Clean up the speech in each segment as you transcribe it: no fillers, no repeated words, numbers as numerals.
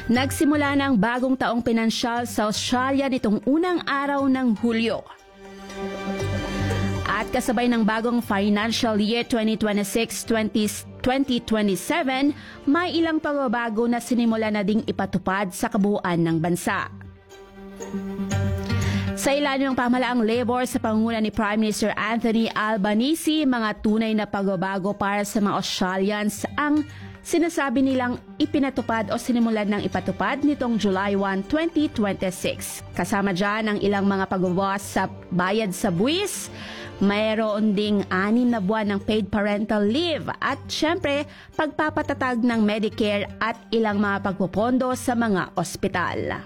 Nagsimula ng bagong taong pinansyal sa Australia nitong unang araw ng Hulyo. At kasabay ng bagong financial year 2026-2027, may ilang pagbabago na sinimula na ding ipatupad sa kabuuan ng bansa. Sa ilalim ng pamahalaang Labor sa pangunguna ni Prime Minister Anthony Albanese, mga tunay na pagbabago para sa mga Australians ang sinasabi nilang ipinatupad o sinimulan ng ipatupad nitong July 1, 2026. Kasama dyan ang ilang mga pagbabawas sa bayad sa buwis, mayroon ding 6 na buwan ng paid parental leave at syempre pagpapatatag ng Medicare at ilang mga pagpupondo sa mga ospital.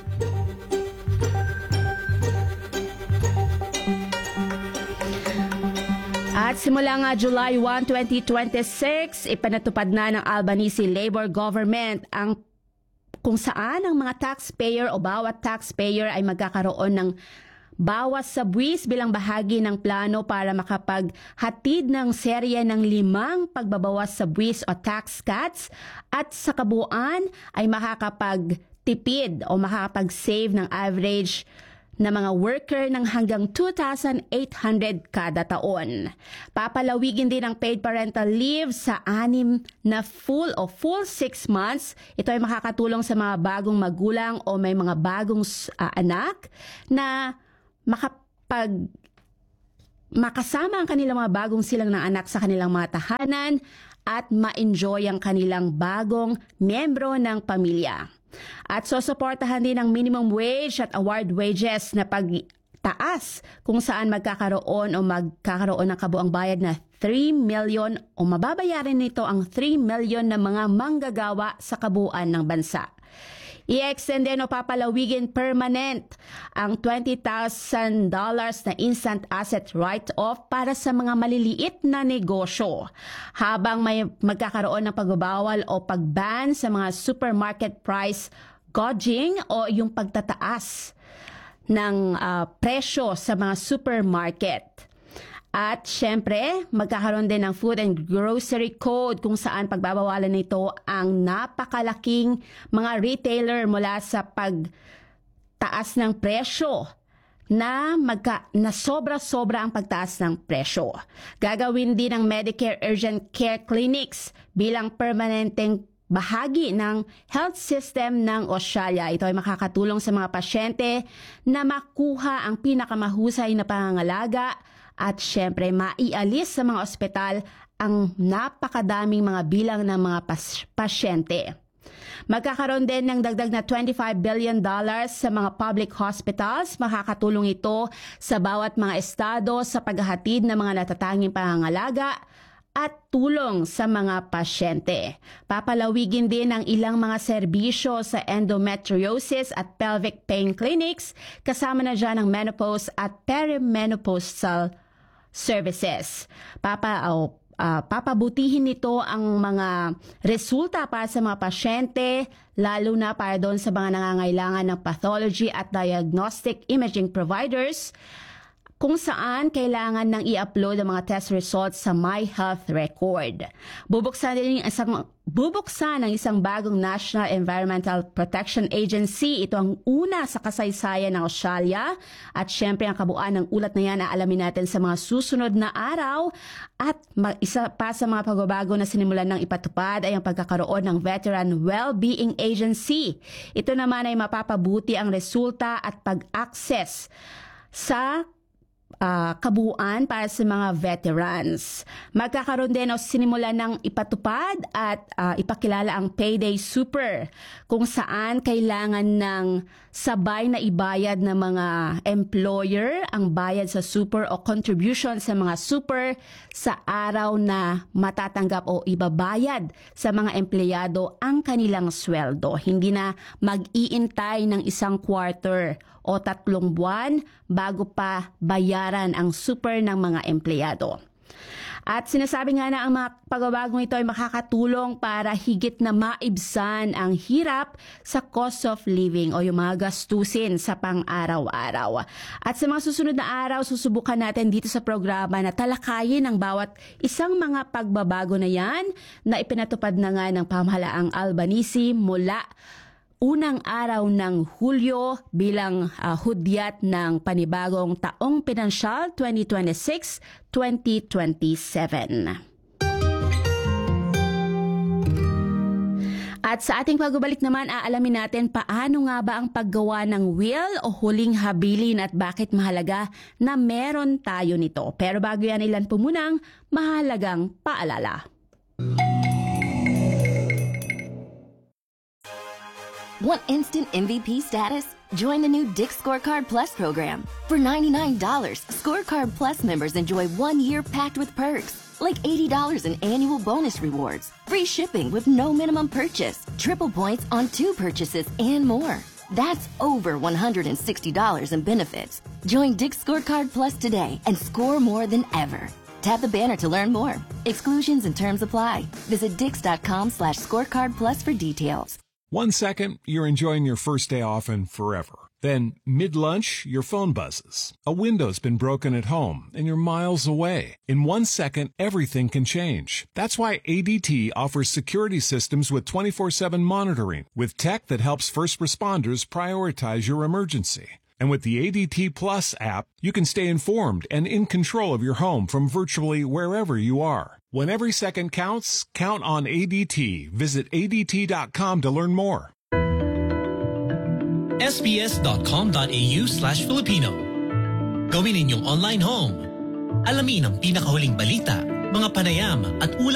At simula nga July 1, 2026, ipinatupad na ng Albanese Labor Government ang kung saan ang mga taxpayer o bawat taxpayer ay magkakaroon ng bawas sa buwis bilang bahagi ng plano para makapaghatid ng serye ng 5 pagbabawas sa buwis o tax cuts at sa kabuuan ay makakapagtipid o makakapag-save ng average na mga worker ng hanggang 2,800 kada taon. Papalawigin din ang paid parental leave sa 6 na full 6 months. Ito ay makakatulong sa mga bagong magulang o may mga bagong anak na makasama ang kanilang mga bagong silang na anak sa kanilang mga tahanan at ma-enjoy ang kanilang bagong miyembro ng pamilya. At susuportahan din ang minimum wage at award wages na pagtaas kung saan magkakaroon ng kabuang bayad na 3 million o mababayaran nito ang 3 million na mga manggagawa sa kabuuan ng bansa. I-extend din o papalawigin permanent ang $20,000 na instant asset write-off para sa mga maliliit na negosyo. Habang may magkakaroon ng pagbabawal o pag-ban sa mga supermarket price gouging o yung pagtataas ng presyo sa mga supermarket. At syempre, magkakaroon din ng Food and Grocery Code kung saan pagbabawalan nito ang napakalaking mga retailer mula sa pagtaas ng presyo na sobra-sobra ang pagtaas ng presyo. Gagawin din ng Medicare Urgent Care Clinics bilang permanenteng bahagi ng health system ng Australia. Ito ay makakatulong sa mga pasyente na makuha ang pinakamahusay na pangangalaga at syempre maialis sa mga ospital ang napakadaming mga bilang ng mga pasyente. Magkakaroon din ng dagdag na $25 billion sa mga public hospitals. Makakatulong ito sa bawat mga estado sa paghahatid ng mga natatanging pangangalaga at tulong sa mga pasyente. Papalawigin din ang ilang mga serbisyo sa endometriosis at pelvic pain clinics, kasama na dyan ang menopause at perimenopausal services. Papabutihin nito ang mga resulta para sa mga pasyente, lalo na para doon sa mga nangangailangan ng pathology at diagnostic imaging providers, kung saan kailangan nang i-upload ang mga test results sa My Health Record. Bubuksan ng isang bagong National Environmental Protection Agency. Ito ang una sa kasaysayan ng Australia. At syempre ang kabuuan ng ulat na yan aalamin natin sa mga susunod na araw. At isa pa sa mga pagbabago na sinimulan ng ipatupad ay ang pagkakaroon ng Veteran Wellbeing Agency. Ito naman ay mapapabuti ang resulta at pag-access sa kabuuan para sa mga veterans. Magkakaroon din o sinimulan ng ipatupad at ipakilala ang Payday Super, kung saan kailangan ng sabay na ibayad ng mga employer ang bayad sa super o contribution sa mga super sa araw na matatanggap o ibabayad sa mga empleyado ang kanilang sweldo. Hindi na mag-iintay ng 1 quarter o 3 buwan bago pa bayaran ang super ng mga empleyado. At sinasabi nga na ang mga pagbabagong ito ay makakatulong para higit na maibsan ang hirap sa cost of living o yung mga gastusin sa pang-araw-araw. At sa mga susunod na araw, susubukan natin dito sa programa na talakayin ang bawat isang mga pagbabago na yan na ipinatupad na nga ng pamahalaang Albanese mula unang araw ng Hulyo bilang hudyat ng panibagong taong pinansyal 2026-2027. At sa ating pagbabalik naman, aalamin natin paano nga ba ang paggawa ng will o huling habilin at bakit mahalaga na meron tayo nito. Pero bago yan, ilan po munang mahalagang paalala. Want instant MVP status? Join the new Dick's Scorecard Plus program. For $99, Scorecard Plus members enjoy 1 year packed with perks, like $80 in annual bonus rewards, free shipping with no minimum purchase, triple points on 2 purchases, and more. That's over $160 in benefits. Join Dick's Scorecard Plus today and score more than ever. Tap the banner to learn more. Exclusions and terms apply. Visit dix.com/scorecard plus for details. 1 second, you're enjoying your first day off and forever. Then, mid-lunch, your phone buzzes. A window's been broken at home and you're miles away. In 1 second, everything can change. That's why ADT offers security systems with 24/7 monitoring, with tech that helps first responders prioritize your emergency. And with the ADT Plus app, you can stay informed and in control of your home from virtually wherever you are. When every second counts, count on ADT. Visit ADT.com to learn more. sbs.com.au/Filipino. Gawin ninyong online home. Alamin ang pinakahuling balita, mga panayam at ulat